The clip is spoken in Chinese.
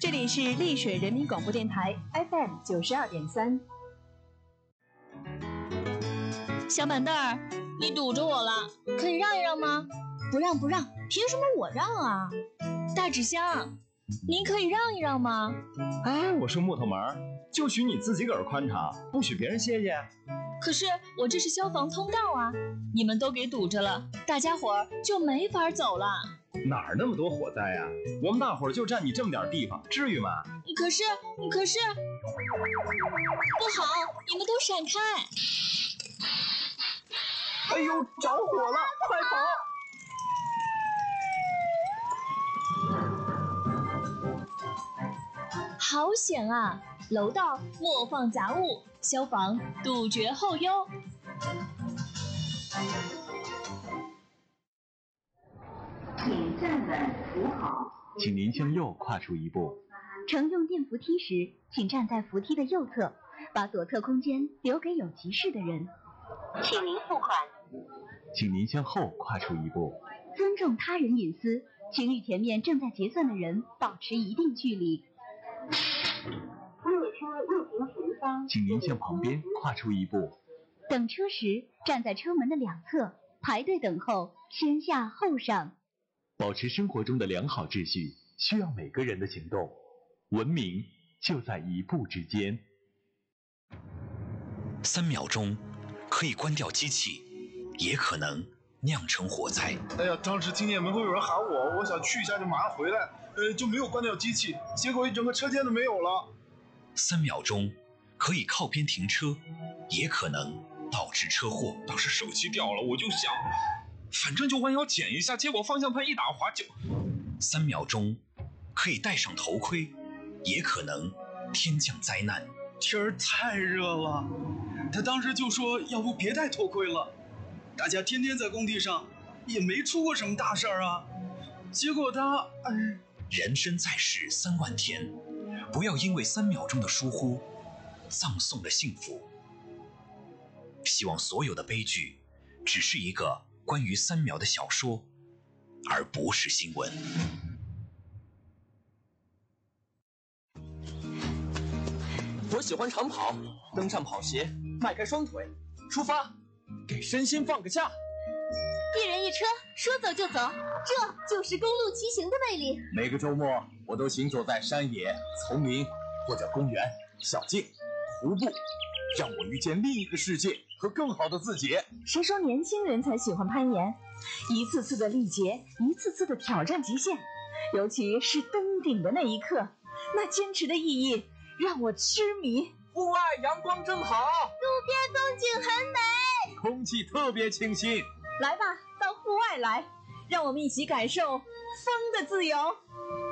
这里是丽水人民广播电台 FM 92.3。 小板凳儿，你堵着我了，可以让一让吗？ 不让，凭什么我让啊？ 大纸箱，您可以让一让吗？ 哎，我说木头门，就许你自己个儿宽敞，不许别人谢谢。 可是我这是消防通道啊，你们都给堵着了，大家伙儿就没法走了。 哪儿那么多火灾呀？我们大伙儿就占你这么点地方，至于吗？ 可是，不好，你们都闪开！ 哎呦，着火了，快跑！好险啊！楼道莫放杂物，消防杜绝后忧。 请站稳扶好， 请您向右跨出一步。 乘用电扶梯时，请站在扶梯的右侧，把左侧空间留给有急事的人。请您付款。 请您向后跨出一步。 尊重他人隐私，请与前面正在结算的人保持一定距离。列车入停前方， 请您向旁边跨出一步。 等车时，站在车门的两侧，排队等候，先下后上。 保持生活中的良好秩序，需要每个人的行动。文明就在一步之间。 3秒钟可以关掉机器，也可能酿成火灾。 哎呀，当时听见门口有人喊我，我想去一下就马上回来，就没有关掉机器，结果一整个车间都没有了。 3秒钟可以靠边停车，也可能导致车祸。 当时手机掉了，我就想，反正就弯腰捡一下，结果方向盘一打滑就。 3秒钟可以戴上头盔，也可能天降灾难。 天儿太热了，他当时就说要不别戴头盔了。大家天天在工地上，也没出过什么大事儿啊。结果他， 人生在世3万天，不要因为3秒钟的疏忽，葬送了幸福。希望所有的悲剧，只是一个关于3秒的小说，而不是新闻。 我喜欢长跑，登上跑鞋，迈开双腿，出发，给身心放个假。 一人一车，说走就走，这就是公路骑行的魅力。 每个周末，我都行走在山野、丛林或者公园、小径、湖泊，让我遇见另一个世界和更好的自己。 谁说年轻人才喜欢攀岩？一次次的历劫，一次次的挑战极限，尤其是登顶的那一刻，那坚持的意义让我痴迷。 户外阳光真好， 路边风景很美， 空气特别清新。 来吧，到户外来，让我们一起感受风的自由。